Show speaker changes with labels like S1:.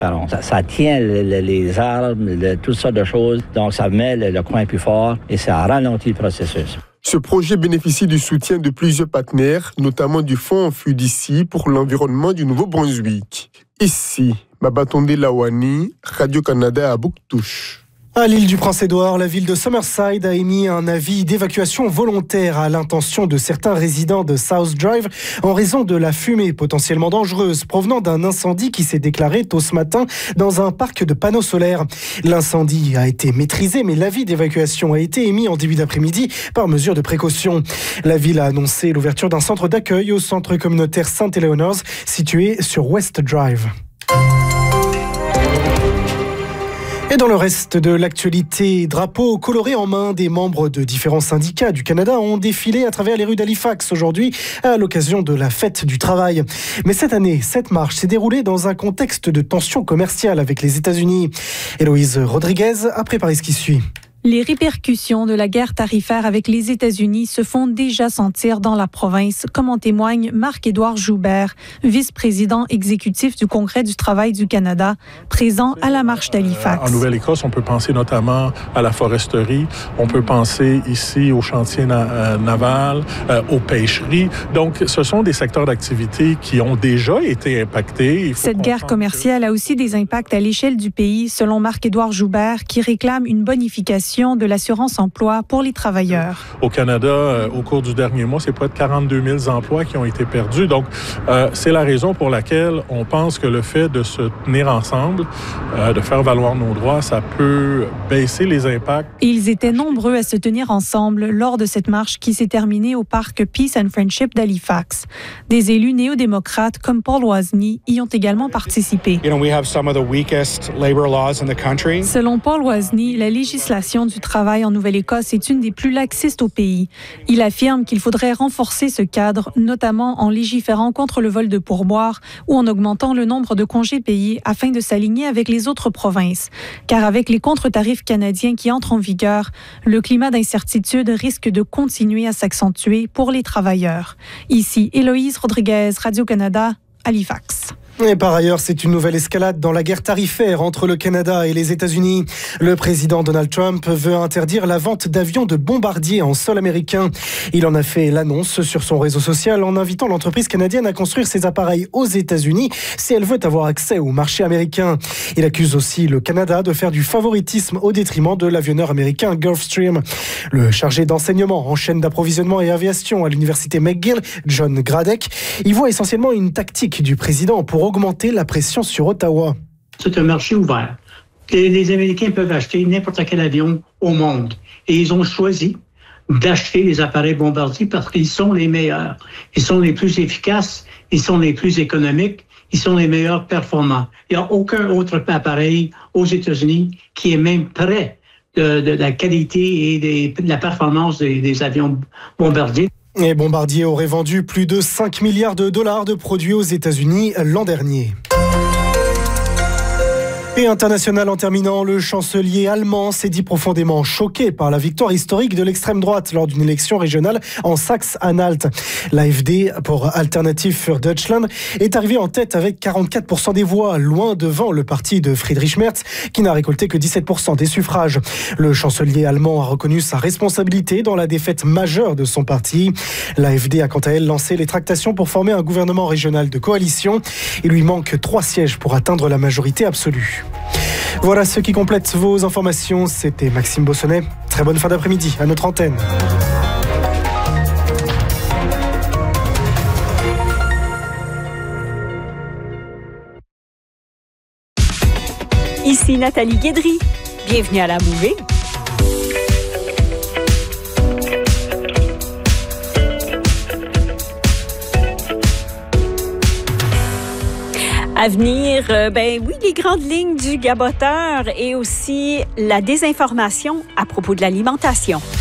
S1: Alors, ça tient les armes, toutes sortes de choses. Donc, ça met le coin plus fort et ça ralentit le processus.
S2: Ce projet bénéficie du soutien de plusieurs partenaires, notamment du Fonds FUDICI pour l'environnement du Nouveau-Brunswick. Ici, Babatonde Lawani, Radio-Canada à Bouctouche.
S3: À l'île du Prince-Édouard, la ville de Summerside a émis un avis d'évacuation volontaire à l'intention de certains résidents de South Drive en raison de la fumée potentiellement dangereuse provenant d'un incendie qui s'est déclaré tôt ce matin dans un parc de panneaux solaires. L'incendie a été maîtrisé, mais l'avis d'évacuation a été émis en début d'après-midi par mesure de précaution. La ville a annoncé l'ouverture d'un centre d'accueil au centre communautaire Saint-Eleanor's situé sur West Drive. Et dans le reste de l'actualité, drapeaux colorés en main, des membres de différents syndicats du Canada ont défilé à travers les rues d'Halifax aujourd'hui à l'occasion de la fête du travail. Mais cette année, cette marche s'est déroulée dans un contexte de tension commerciale avec les États-Unis. Héloïse Rodriguez a préparé ce qui suit.
S4: Les répercussions de la guerre tarifaire avec les États-Unis se font déjà sentir dans la province, comme en témoigne Marc-Édouard Joubert, vice-président exécutif du Congrès du travail du Canada, présent à la marche d'Halifax.
S5: En Nouvelle-Écosse, on peut penser notamment à la foresterie, on peut penser ici au chantier naval, aux pêcheries. Donc, ce sont des secteurs d'activité qui ont déjà été impactés.
S4: Cette guerre commerciale a aussi des impacts à l'échelle du pays, selon Marc-Édouard Joubert, qui réclame une bonification de l'assurance-emploi pour les travailleurs.
S5: Au Canada, au cours du dernier mois, c'est près de 42 000 emplois qui ont été perdus. Donc, c'est la raison pour laquelle on pense que le fait de se tenir ensemble, de faire valoir nos droits, ça peut baisser les impacts.
S4: Ils étaient nombreux à se tenir ensemble lors de cette marche qui s'est terminée au parc Peace and Friendship d'Halifax. Des élus néo-démocrates comme Paul Wozni y ont également participé. Selon Paul Wozni, la législation du travail en Nouvelle-Écosse est une des plus laxistes au pays. Il affirme qu'il faudrait renforcer ce cadre, notamment en légiférant contre le vol de pourboires ou en augmentant le nombre de congés payés afin de s'aligner avec les autres provinces. Car avec les contre-tarifs canadiens qui entrent en vigueur, le climat d'incertitude risque de continuer à s'accentuer pour les travailleurs. Ici, Héloïse Rodriguez, Radio-Canada, Halifax.
S3: Et par ailleurs, c'est une nouvelle escalade dans la guerre tarifaire entre le Canada et les États-Unis. Le président Donald Trump veut interdire la vente d'avions de bombardiers en sol américain. Il en a fait l'annonce sur son réseau social en invitant l'entreprise canadienne à construire ses appareils aux États-Unis si elle veut avoir accès au marché américain. Il accuse aussi le Canada de faire du favoritisme au détriment de l'avionneur américain Gulfstream. Le chargé d'enseignement en chaîne d'approvisionnement et aviation à l'université McGill, John Gradek, y voit essentiellement une tactique du président pour augmenter la pression sur Ottawa.
S6: C'est un marché ouvert. Les Américains peuvent acheter n'importe quel avion au monde. Et ils ont choisi d'acheter les appareils bombardiers parce qu'ils sont les meilleurs. Ils sont les plus efficaces, ils sont les plus économiques, ils sont les meilleurs performants. Il n'y a aucun autre appareil aux États-Unis qui est même près de la qualité et de la performance des avions bombardiers.
S3: Et Bombardier aurait vendu plus de 5 milliards de dollars de produits aux États-Unis l'an dernier. Et international en terminant, le chancelier allemand s'est dit profondément choqué par la victoire historique de l'extrême droite lors d'une élection régionale en Saxe-Anhalt. L'AfD, pour Alternative für Deutschland, est arrivé en tête avec 44% des voix, loin devant le parti de Friedrich Merz, qui n'a récolté que 17% des suffrages. Le chancelier allemand a reconnu sa responsabilité dans la défaite majeure de son parti. L'AfD a quant à elle lancé les tractations pour former un gouvernement régional de coalition. Il lui manque 3 sièges pour atteindre la majorité absolue. Voilà ce qui complète vos informations. C'était Maxime Bossonnet. Très bonne fin d'après-midi à notre antenne.
S7: Ici Nathalie Guédry. Bienvenue à la Mouvée. À venir, oui, les grandes lignes du gaboteur et aussi la désinformation à propos de l'alimentation.